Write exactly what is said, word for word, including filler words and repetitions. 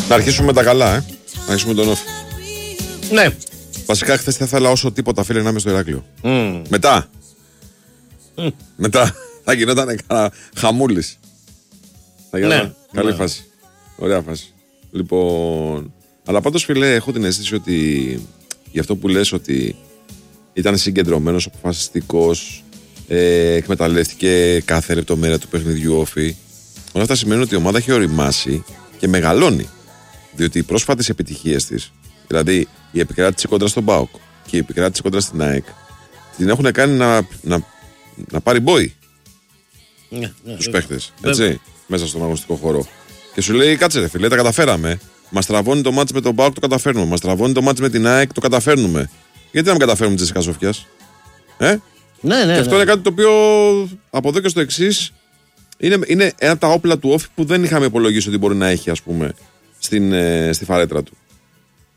Να αρχίσουμε με τα καλά, ε. Να αρχίσουμε με τον Όφη. Ναι. Βασικά, χθες θα ήθελα όσο τίποτα φίλε να είμαι στο Ηράκλειο. Mm. Μετά. Mm. Μετά θα γινόταν χαμούλης. Θα γινόταν Ναι. καλή Ναι. φάση. Ωραία φάση. Λοιπόν. Αλλά πάντως, φίλε, έχω την αίσθηση ότι γι' αυτό που λες ότι ήταν συγκεντρωμένος, αποφασιστικός, ε, εκμεταλλεύτηκε κάθε λεπτομέρεια του παιχνιδιού Όφη. Όλα αυτά σημαίνουν ότι η ομάδα έχει οριμάσει και μεγαλώνει. Διότι οι πρόσφατες επιτυχίες της, δηλαδή η επικράτηση κόντρα στον ΠΑΟΚ και η επικράτηση κόντρα στην ΑΕΚ, την έχουν κάνει να, να, να πάρει μπόι Ναι, ναι, τους βέβαια. παίχτες, Βέβαια. έτσι, μέσα στον αγωνιστικό χώρο. Και σου λέει, κάτσε ρε φίλε, τα καταφέραμε. Μας τραβώνει το μάτς με τον ΠΑΟΚ, το καταφέρνουμε. Μας τραβώνει το μάτς με την ΑΕΚ, το καταφέρνουμε. Γιατί να μην καταφέρουμε τη Τζεσίκα Σοφιάς, ε? Ναι, ναι, Και αυτό ναι. είναι κάτι το οποίο από εδώ και στο εξής είναι, είναι ένα από τα όπλα του Όφη που δεν είχαμε υπολογίσει ότι μπορεί να έχει, ας πούμε, στην, ε, στη φαρέτρα του.